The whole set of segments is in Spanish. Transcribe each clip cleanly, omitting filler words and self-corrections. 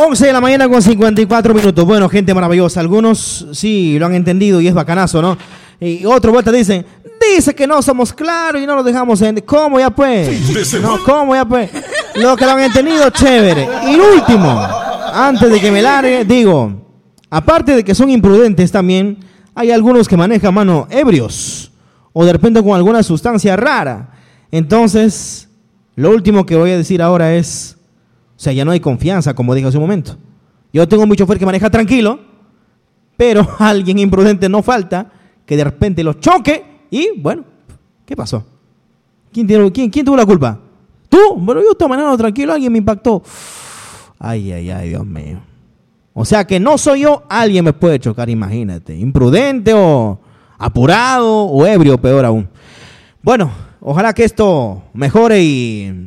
11 de la mañana con 54 minutos. Bueno, gente maravillosa. Algunos sí lo han entendido y es bacanazo, ¿no? Y otro vuelta dice que no somos claros y no lo dejamos en... ¿Cómo ya pues? No, ¿cómo ya pues? Lo que lo han entendido, chévere. Y último, antes de que me largue, digo, aparte de que son imprudentes también, hay algunos que manejan, mano, ebrios o de repente con alguna sustancia rara. Entonces, lo último que voy a decir ahora es, o sea, ya no hay confianza, como dije hace un momento. Yo tengo un chofer que maneja tranquilo, pero alguien imprudente no falta que de repente lo choque y, bueno, ¿qué pasó? ¿Quién tuvo la culpa? ¿Tú? Bueno, yo estaba manejando tranquilo, alguien me impactó. Ay, Dios mío. O sea que no soy yo, alguien me puede chocar, imagínate. Imprudente o apurado o ebrio, peor aún. Bueno, ojalá que esto mejore y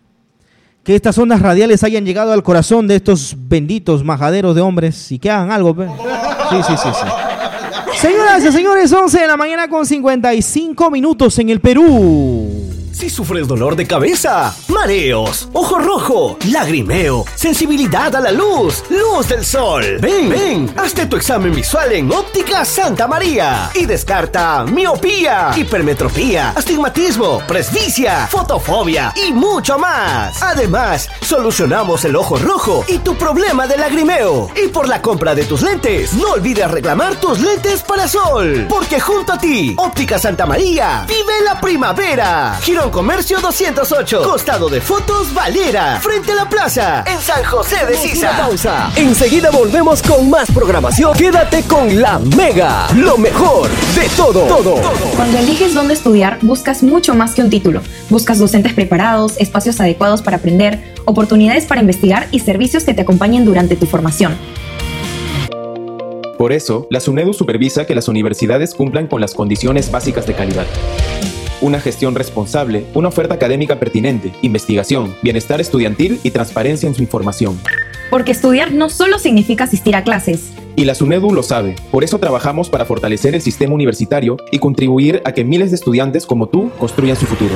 que estas ondas radiales hayan llegado al corazón de estos benditos majaderos de hombres y que hagan algo. Sí. Señoras y señores, 11 de la mañana con 55 minutos en el Perú. Si sufres dolor de cabeza, mareos, ojo rojo, lagrimeo, sensibilidad a la luz, luz del sol, ven, hazte tu examen visual en Óptica Santa María y descarta miopía, hipermetropía, astigmatismo, presbicia, fotofobia y mucho más. Además, solucionamos el ojo rojo y tu problema de lagrimeo. Y por la compra de tus lentes, no olvides reclamar tus lentes para sol, porque junto a ti, Óptica Santa María, vive la primavera. Girón Comercio 208, costado de Fotos Valera, frente a la plaza, en San José de Sisa. Pausa. Enseguida volvemos con más programación. Quédate con La Mega, lo mejor de todo. Cuando eliges dónde estudiar, buscas mucho más que un título. Buscas docentes preparados, espacios adecuados para aprender, oportunidades para investigar y servicios que te acompañen durante tu formación. Por eso, la SUNEDU supervisa que las universidades cumplan con las condiciones básicas de calidad. Una gestión responsable, una oferta académica pertinente, investigación, bienestar estudiantil y transparencia en su información. Porque estudiar no solo significa asistir a clases. Y la SUNEDU lo sabe. Por eso trabajamos para fortalecer el sistema universitario y contribuir a que miles de estudiantes como tú construyan su futuro.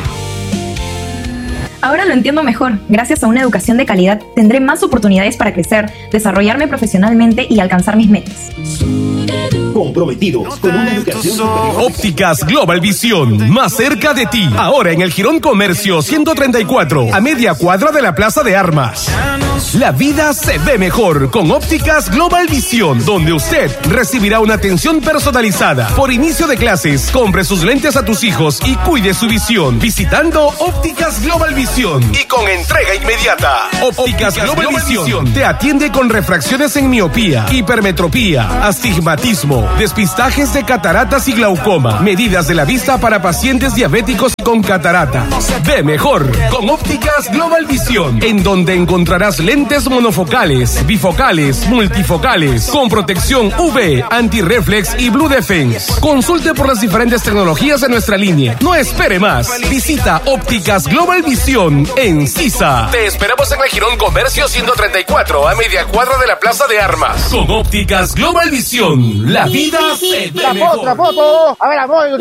Ahora lo entiendo mejor. Gracias a una educación de calidad, tendré más oportunidades para crecer, desarrollarme profesionalmente y alcanzar mis metas. Comprometidos con una educación superior. Ópticas Global Visión, más cerca de ti. Ahora en el Girón Comercio 134, a media cuadra de la Plaza de Armas. La vida se ve mejor con Ópticas Global Visión, donde usted recibirá una atención personalizada. Por inicio de clases, compre sus lentes a tus hijos y cuide su visión visitando Ópticas Global Visión y con entrega inmediata. Ópticas Global Visión te atiende con refracciones en miopía, hipermetropía, astigmatismo, despistajes de cataratas y glaucoma, medidas de la vista para pacientes diabéticos con catarata. Ve mejor con Ópticas Global Visión, en donde encontrarás lentes monofocales, bifocales, multifocales, con protección UV, antirreflex y Blue Defense. Consulte por las diferentes tecnologías de nuestra línea. No espere más. Visita Ópticas Global Visión en Sisa. Te esperamos en el Girón Comercio 134, a media cuadra de la Plaza de Armas. Con Ópticas Global Visión, la vida se ve mejor. La foto. A ver,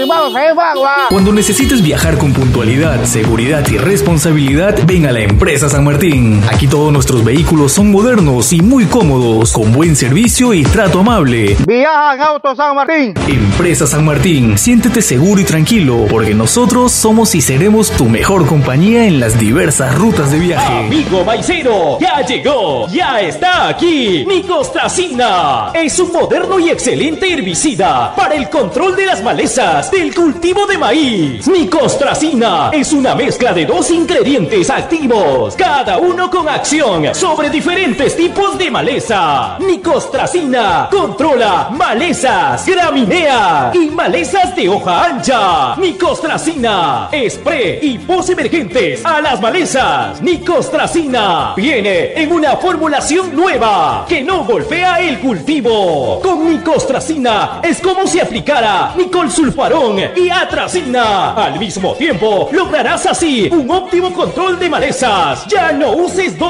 Cuando necesites viajar con puntualidad, seguridad y responsabilidad, ven a la Empresa San Martín. Aquí todos nuestros vehículos son modernos y muy cómodos, con buen servicio y trato amable. Viaja en Auto San Martín. Empresa San Martín, siéntete seguro y tranquilo, porque nosotros somos y seremos tu mejor compañía en las diversas rutas de viaje. Amigo maicero, ya llegó, ya está aquí. Nicostracina es un moderno y excelente herbicida para el control de las malezas del cultivo de maíz. Nicostracina es una mezcla de 2 ingredientes activos, cada uno con acción sobre diferentes tipos de maleza. Nicostracina controla malezas gramíneas y malezas de hoja ancha. Nicostracina, spray y post emergentes a las malezas. Nicostracina viene en una formulación nueva que no golpea el cultivo. Con Nicostracina es como si aplicara nicolsulfarón y atracina. Al mismo tiempo lograrás así un óptimo control de malezas. Ya no uses 2 productos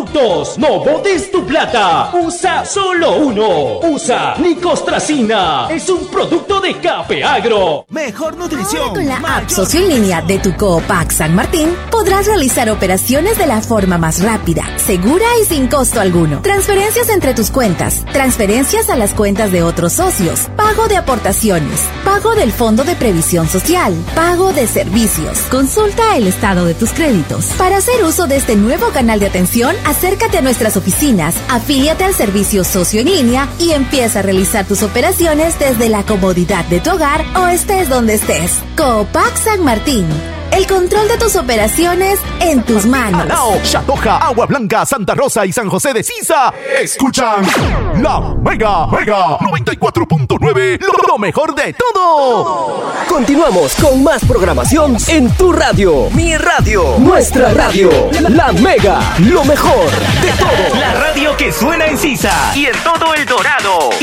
productos. No botes tu plata. Usa solo uno. Usa Nicostracina. Es un producto de Capeagro. Mejor nutrición. Ahora con la app Socio en Línea de tu Coopac San Martín podrás realizar operaciones de la forma más rápida, segura y sin costo alguno. Transferencias entre tus cuentas, transferencias a las cuentas de otros socios, pago de aportaciones, pago del Fondo de Previsión Social, pago de servicios. Consulta el estado de tus créditos. Para hacer uso de este nuevo canal de atención, acércate a nuestras oficinas, afíliate al servicio Socio en Línea y empieza a realizar tus operaciones desde la comodidad de tu hogar o estés donde estés. Coopac San Martín. El control de tus operaciones en tus manos. Anao, Chatoja, Agua Blanca, Santa Rosa y San José de Sisa escuchan la Mega 94.9, lo mejor de todo. Continuamos con más programación en tu radio. Mi radio, nuestra radio. La Mega, lo mejor de todo. La radio que suena en Sisa y en todo El Dorado.